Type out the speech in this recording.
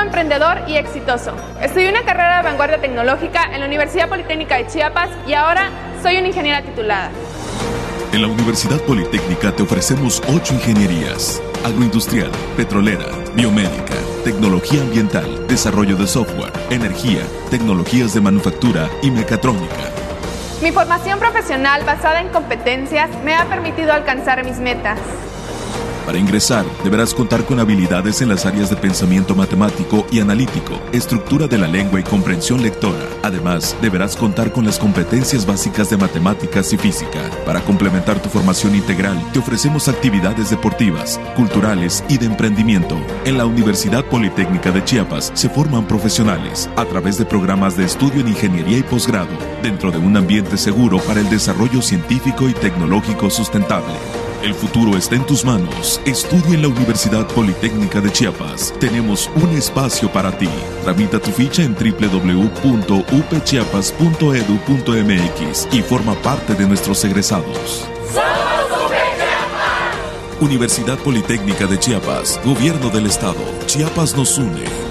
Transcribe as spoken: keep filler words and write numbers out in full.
emprendedor y exitoso. Estudié una carrera de vanguardia tecnológica en la Universidad Politécnica de Chiapas y ahora soy una ingeniera titulada. En la Universidad Politécnica te ofrecemos ocho ingenierías: agroindustrial, petrolera, biomédica, tecnología ambiental, desarrollo de software, energía, tecnologías de manufactura y mecatrónica. Mi formación profesional basada en competencias me ha permitido alcanzar mis metas. Para ingresar, deberás contar con habilidades en las áreas de pensamiento matemático y analítico, estructura de la lengua y comprensión lectora. Además, deberás contar con las competencias básicas de matemáticas y física. Para complementar tu formación integral, te ofrecemos actividades deportivas, culturales y de emprendimiento. En la Universidad Politécnica de Chiapas se forman profesionales a través de programas de estudio en ingeniería y posgrado, dentro de un ambiente seguro para el desarrollo científico y tecnológico sustentable. El futuro está en tus manos. Estudia en la Universidad Politécnica de Chiapas. Tenemos un espacio para ti. Tramita tu ficha en doble u doble u doble u punto u p chiapas punto e d u punto m x y forma parte de nuestros egresados. ¡Somos U P Chiapas! Universidad Politécnica de Chiapas, Gobierno del Estado. Chiapas nos une.